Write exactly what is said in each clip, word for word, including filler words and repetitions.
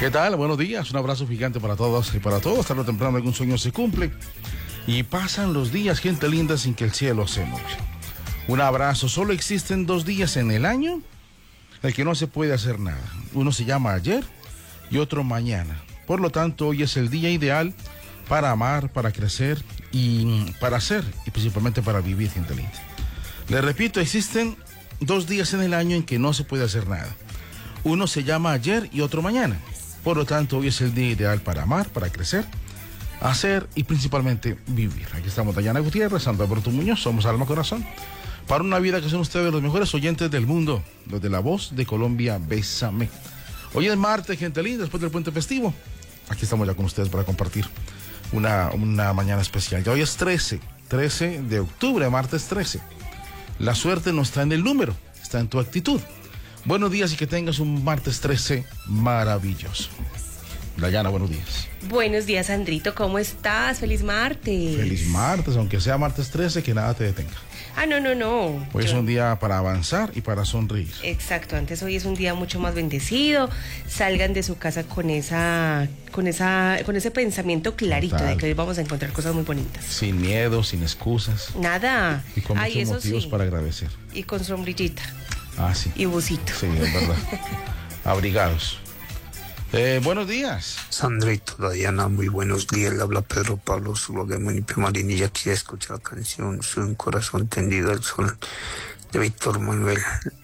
¿Qué tal? Buenos días, un abrazo gigante para todos y para todos. Tarde o temprano algún sueño se cumple y pasan los días, gente linda, sin que el cielo se mueva. Un abrazo. Solo existen dos días en el año en el que no se puede hacer nada. Uno se llama ayer y otro mañana. Por lo tanto, hoy es el día ideal para amar, para crecer y para hacer, y principalmente para vivir, gente linda. Les repito, existen dos días en el año en que no se puede hacer nada. Uno se llama ayer y otro mañana. Por lo tanto, hoy es el día ideal para amar, para crecer, hacer y principalmente vivir. Aquí estamos Dayana Gutiérrez, Sandra Alberto Muñoz, somos Alma Corazón. Para una vida que son ustedes los mejores oyentes del mundo, los de La Voz de Colombia, Bésame. Hoy es martes, gente linda, después del puente festivo. Aquí estamos ya con ustedes para compartir una, una mañana especial. Ya hoy es trece, trece de octubre, martes trece. La suerte no está en el número, está en tu actitud. Buenos días y que tengas un martes trece maravilloso. Dayana, buenos días. Buenos días, Andrito, ¿cómo estás? Feliz martes. Feliz martes, aunque sea martes trece, que nada te detenga. Ah, no, no, no. Hoy Yo... es un día para avanzar y para sonreír. Exacto, antes hoy es un día mucho más bendecido. Salgan de su casa con esa, con esa, con ese pensamiento clarito. Total. De que hoy vamos a encontrar cosas muy bonitas. Sin miedo, sin excusas. Nada. Y con muchos Ay, motivos sí. para agradecer. Y con sombrillita. Ah, sí. Y busito. Sí, es verdad. Abrigados. Eh, buenos días. Sandrito, Dayana, muy buenos días. Le habla Pedro Pablo Zuluaga de Municipio Marinilla. Quisiera escuchar la canción Soy un corazón tendido al sol de Víctor Manuel.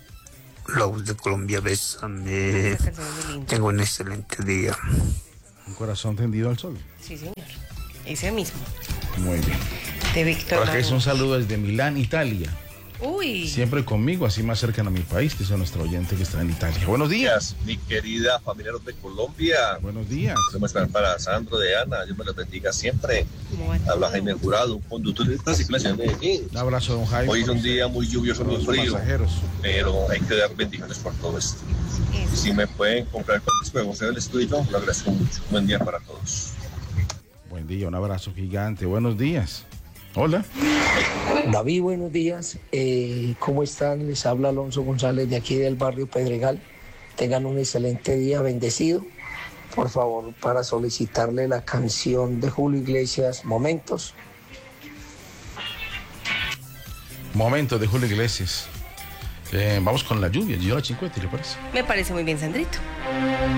La Voz de Colombia, Bésame. Tengo un excelente día. Un corazón tendido al sol. Sí, señor. Ese mismo. Muy bien. De Víctor Por aquí es un saludo desde Milán, Italia. Uy. Siempre conmigo, así más cercano a mi país, que es nuestro oyente que está en Italia. Buenos días. Mi querida familia de Colombia. Buenos días. ¿Cómo están para Sandro, de Ana? Dios me los bendiga siempre. Habla Jaime Jurado, un conductor de esta circulación de Medellín. Un abrazo, don Jaime. Hoy es un día muy lluvioso, muy frío. Pasajeros. Pero hay que dar bendiciones por todo esto. Y si me pueden comprar con disco de José del Estudio, lo agradezco mucho. Buen día para todos. Buen día, un abrazo gigante. Buenos días. Hola. David, buenos días. Eh, ¿Cómo están? Les habla Alonso González de aquí del barrio Pedregal. Tengan un excelente día, bendecido. Por favor, para solicitarle la canción de Julio Iglesias, Momentos. Momentos de Julio Iglesias. Eh, vamos con la lluvia. Yo la Chincuete, ¿le parece? Me parece muy bien, Sandrito.